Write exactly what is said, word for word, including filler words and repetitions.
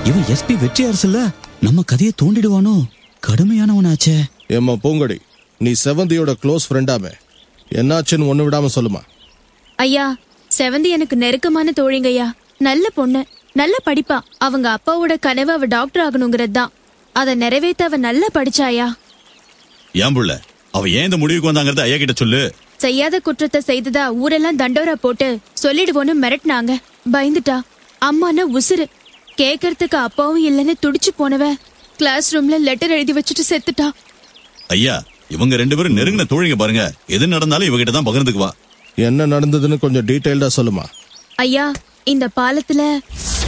இவன் எஸ்பி வெற்றி அரசுல நம்ம கதையை தூண்டிடுவானோ? கடுமையானவனாச்சே. ஏம்மா பூங்கொடி, நீ செவந்தியோட க்ளோஸ் ஃப்ரெண்டாமே, என்னாச்சுன்னு ஒண்ணு விடாம சொல்லுமா. ஐயா, செவந்தி எனக்கு நெருக்கமான தோழிங்கய்யா. நல்ல பொண்ணு, நல்ல படிப்பா. அவங்க அப்பாவோட கனவு அவ டாக்டர் ஆகணுங்கிறது தான். அதை நிறைவேற்ற அவ நல்லா படிச்சாயா. ஏன் புள்ள, அவ ஏன் இந்த முடிவுக்கு வந்தாங்கறத ஐயா கிட்ட சொல்லு. செய்யாத குற்றத்தை செய்ததா ஊரெல்லாம் தண்டோரா போட்டு சொல்லிடுவோன்னு மிரட்டினாங்க. பயந்துட்டா. அம்மானா உசுறு. கேக்கறதுக்கு அப்பாவும் இல்லன்னு துடிச்சு போனவ கிளாஸ் ரூம்ல லெட்டர் எழுதி வச்சுட்டு செத்துட்டா. ஐயா, இவங்க ரெண்டு பேரும் நெருங்கின தோழிங்க பாருங்க. எது நடந்தாலும் இவகிட்ட தான் பகிர்ந்துக்குவா. என்ன நடந்ததுன்னு கொஞ்சம் டீடைல்டா சொல்லுமா. ஐயா, இந்த பாலத்துல